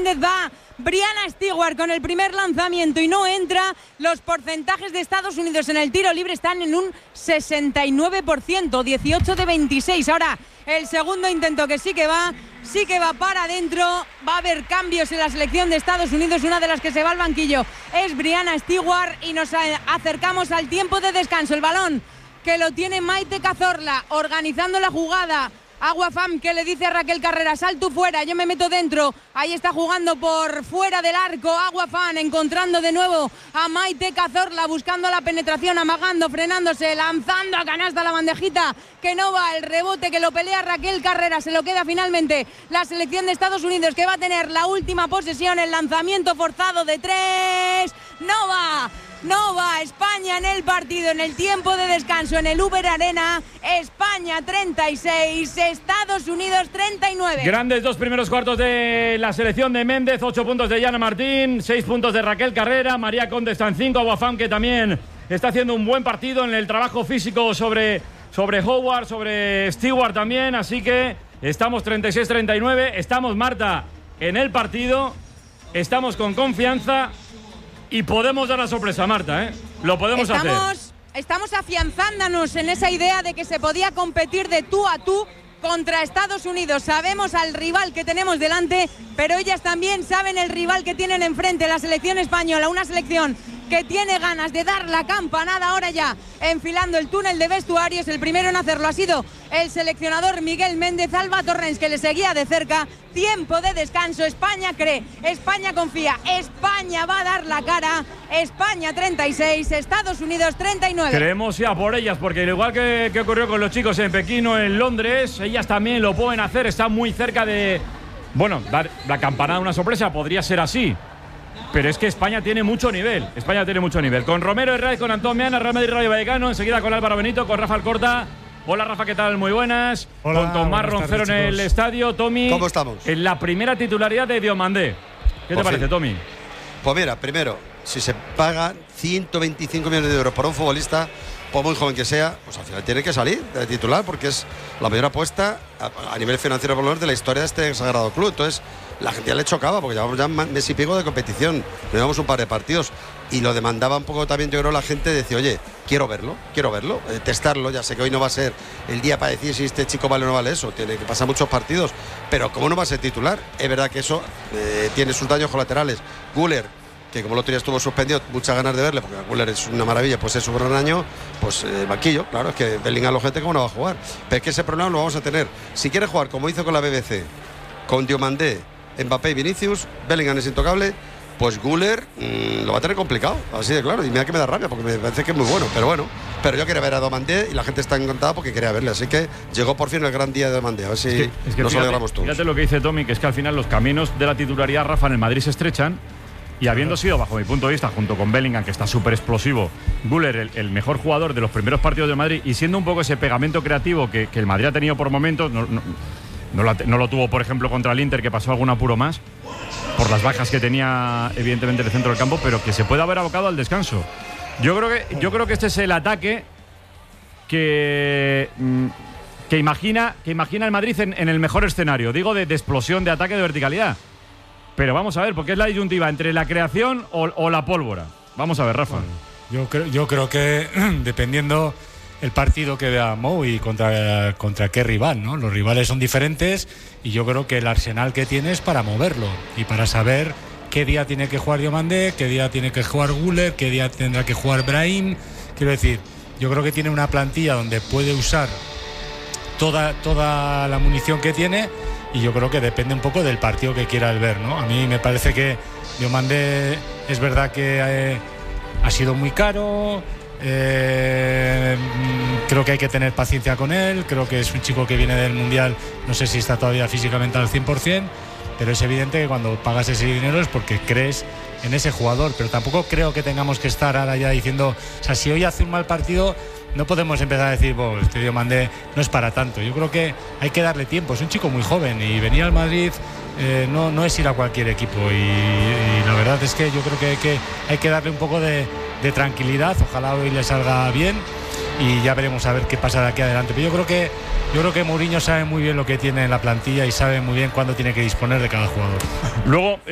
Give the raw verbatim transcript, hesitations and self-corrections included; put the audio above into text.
Méndez, va Brianna Stewart con el primer lanzamiento y no entra. Los porcentajes de Estados Unidos en el tiro libre están en un sesenta y nueve por ciento, dieciocho de veintiséis. Ahora el segundo intento que sí que va, sí que va para adentro. Va a haber cambios en la selección de Estados Unidos. Una de las que se va al banquillo es Brianna Stewart y nos acercamos al tiempo de descanso. El balón que lo tiene Maite Cazorla organizando la jugada. Aguafam que le dice a Raquel Carrera, sal tú fuera, yo me meto dentro. Ahí está jugando por fuera del arco Aguafam, encontrando de nuevo a Maite Cazorla, buscando la penetración, amagando, frenándose, lanzando a canasta la bandejita, que no va, el rebote que lo pelea Raquel Carrera, se lo queda finalmente la selección de Estados Unidos, que va a tener la última posesión, el lanzamiento forzado de tres, no va. No va España en el partido, en el tiempo de descanso, en el Uber Arena. España treinta y seis, Estados Unidos treinta y nueve. Grandes dos primeros cuartos de la selección de Méndez. Ocho puntos de Yana Martín, seis puntos de Raquel Carrera. María Conde está en cinco. Aguafam, que también está haciendo un buen partido en el trabajo físico sobre, sobre Howard, sobre Stewart también. Así que estamos treinta y seis treinta y nueve. Estamos, Marta, en el partido. Estamos con confianza. Y podemos dar la sorpresa, Marta, ¿eh? Lo podemos estamos, hacer. Estamos afianzándonos en esa idea de que se podía competir de tú a tú contra Estados Unidos. Sabemos al rival que tenemos delante, pero ellas también saben el rival que tienen enfrente, la selección española. Una selección que tiene ganas de dar la campanada ahora ya, enfilando el túnel de vestuarios. El primero en hacerlo ha sido el seleccionador Miguel Méndez. Alba Torrens, que le seguía de cerca. Tiempo de descanso. España cree, España confía, España va a dar la cara. España treinta y seis, Estados Unidos treinta y nueve. Creemos ya por ellas, porque al igual que, que ocurrió con los chicos en Pekín o en Londres, ellas también lo pueden hacer. Están muy cerca de, bueno, dar la campanada, una sorpresa, podría ser así. Pero es que España tiene mucho nivel. España tiene mucho nivel. Con Romero Herrera, con Antón Meana, Real Madrid Rayo Vallecano. Enseguida con Álvaro Benito, con Rafa Alcorta. Hola, Rafa, ¿qué tal? Muy buenas. Hola, con Tomás Roncero en el estadio. Tommy. ¿Cómo estamos? En la primera titularidad de Diomandé. ¿Qué Por te parece, fin. Tommy? Pues mira, primero, si se pagan ciento veinticinco millones de euros por un futbolista, por muy joven que sea, pues al final tiene que salir de titular, porque es la mayor apuesta a, a nivel financiero por lo menos de la historia de este sagrado club. Entonces la gente ya le chocaba, porque llevamos ya un mes y pico de competición, llevamos un par de partidos y lo demandaba un poco también. Yo creo la gente decía, oye, quiero verlo, quiero verlo, eh, testarlo. Ya sé que hoy no va a ser el día para decir si este chico vale o no vale eso, tiene que pasar muchos partidos, pero ¿cómo no va a ser titular? Es verdad que eso eh, tiene sus daños colaterales. Güler, que como el otro día estuvo suspendido, muchas ganas de verle, porque Güler es una maravilla, pues es un gran año, pues eh, banquillo, claro, es que Bellingham, gente, ¿cómo no va a jugar? Pero es que ese problema lo vamos a tener. Si quiere jugar como hizo con la B B C, con Diomandé, Mbappé y Vinicius, Bellingham es intocable, pues Güler mmm, lo va a tener complicado, así de claro. Y mira que me da rabia, porque me parece que es muy bueno, pero bueno. Pero yo quería ver a Diomandé y la gente está encantada porque quería verle, así que llegó por fin el gran día de Diomandé, a ver si es que, es que nos fíjate, alegramos todos. Fíjate lo que dice Tommy, que es que al final los caminos de la titularidad, Rafa, en el Madrid se estrechan. Y habiendo sido, bajo mi punto de vista, junto con Bellingham, que está súper explosivo, Güler, el, el mejor jugador de los primeros partidos de Madrid, y siendo un poco ese pegamento creativo que, que el Madrid ha tenido por momentos, no, no, no, lo, no lo tuvo, por ejemplo, contra el Inter, que pasó algún apuro más, por las bajas que tenía, evidentemente, el centro del campo, pero que se puede haber abocado al descanso. Yo creo que, yo creo que este es el ataque que, que, imagina, que imagina el Madrid en, en el mejor escenario, digo, de, de explosión, de ataque, de verticalidad. Pero vamos a ver, porque es la disyuntiva entre la creación o, o la pólvora. Vamos a ver, Rafa. Bueno, yo, creo, yo creo que dependiendo el partido que vea Mou y contra, contra qué rival, ¿no? Los rivales son diferentes y yo creo que el arsenal que tiene es para moverlo y para saber qué día tiene que jugar Diomandé, qué día tiene que jugar Güler, qué día tendrá que jugar Brahim. Quiero decir, yo creo que tiene una plantilla donde puede usar toda, toda la munición que tiene. Y yo creo que depende un poco del partido que quiera el ver, ¿no? A mí me parece que Diomandé es verdad que eh, ha sido muy caro, eh, creo que hay que tener paciencia con él, creo que es un chico que viene del Mundial, no sé si está todavía físicamente al cien por ciento, pero es evidente que cuando pagas ese dinero es porque crees en ese jugador, pero tampoco creo que tengamos que estar ahora ya diciendo, o sea, si hoy hace un mal partido, no podemos empezar a decir, bueno, este Diomandé no es para tanto. Yo creo que hay que darle tiempo, es un chico muy joven y venir al Madrid eh, no, no es ir a cualquier equipo y, y la verdad es que yo creo que hay que, hay que darle un poco de, de tranquilidad, ojalá hoy le salga bien y ya veremos a ver qué pasa de aquí adelante. Pero yo creo que yo creo que Mourinho sabe muy bien lo que tiene en la plantilla y sabe muy bien cuándo tiene que disponer de cada jugador. Luego